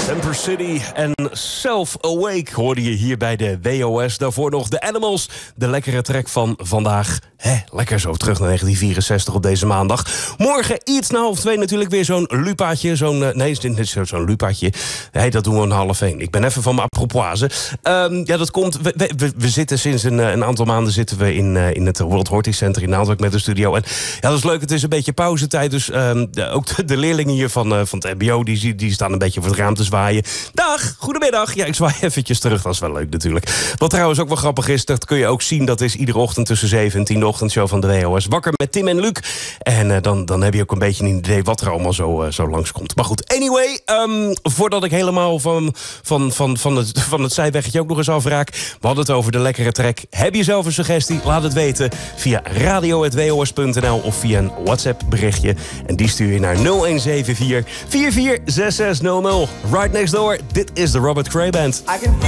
Emperor City en Self-Awake hoorde je hier bij de WOS. Daarvoor nog de Animals, de lekkere track van vandaag. Lekker zo terug naar 1964 op deze maandag. Morgen iets na 1:30 natuurlijk weer zo'n lupaatje. Nee, niet zo'n lupaatje. Dat doen we om 12:30. Ik ben even van mijn apropoise. Dat komt... We zitten sinds een aantal maanden zitten we in het World Horti Center in Naaldwijk met de studio. En ja, dat is leuk. Het is een beetje pauzetijd. Dus ook de leerlingen hier van het mbo, die staan een beetje voor het raam te zwaaien. Dag, goedemiddag. Ja, ik zwaai eventjes terug. Dat is wel leuk natuurlijk. Wat trouwens ook wel grappig is, dat kun je ook zien. Dat is iedere ochtend tussen 7 en 10 de ochtendshow van de WOS. Wakker met Tim en Luc. En dan heb je ook een beetje een idee wat er allemaal zo langskomt. Maar goed, anyway. Voordat ik helemaal van het zijweggetje ook nog eens afraak. We hadden het over de lekkere track. Heb je zelf een suggestie? Laat het weten via radio@wos.nl of via een WhatsApp berichtje. En die stuur je naar 0174 446600. Right next door, dit is de Robert Cray Band.